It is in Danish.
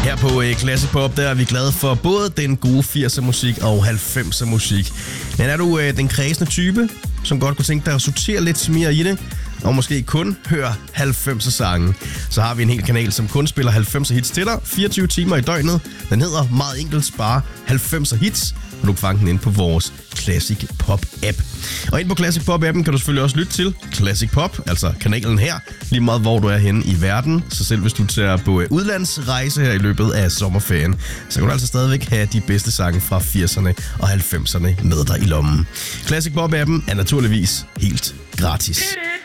Her på Classic Pop, der er vi glade for både den gode 80'er musik og 90'er musik. Men er du den kredsende type, som godt kunne tænke dig at sortere lidt mere i det, og måske kun høre 90'er sange, så har vi en hel kanal, som kun spiller 90'er hits til dig 24 timer i døgnet. Den hedder meget enkelt bare 90'er hits, og du kan fange den ind på vores Classic Pop app. Og ind på Classic Pop appen kan du selvfølgelig også lytte til Classic Pop, altså kanalen her, lige meget hvor du er henne i verden. Så selv hvis du tager på udlandsrejse her i løbet af sommerferien, så kan du altså stadigvæk have de bedste sange fra 80'erne og 90'erne med dig i lommen. Classic Pop appen er naturligvis helt gratis.